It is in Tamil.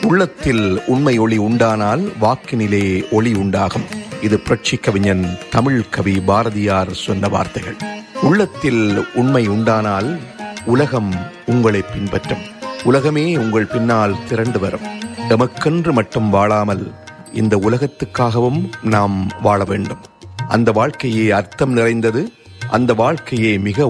உள்ளத்தில் உண்மை ஒளி உண்டானால் வாக்கினிலே ஒளி உண்டாகும். இது புரட்சி கவிஞன் தமிழ் கவி பாரதியார் சொன்ன வார்த்தைகள். உள்ளத்தில் உண்மை உண்டானால் உலகம் உங்களை பின்பற்றும். உலகமே உங்கள் பின்னால் திரண்டு வரும். எமக்கென்று மட்டும் வாழாமல் இந்த உலகத்துக்காகவும் நாம் வாழ வேண்டும். அந்த வாழ்க்கையே அர்த்தம் நிறைந்தது. அந்த வாழ்க்கையே மிக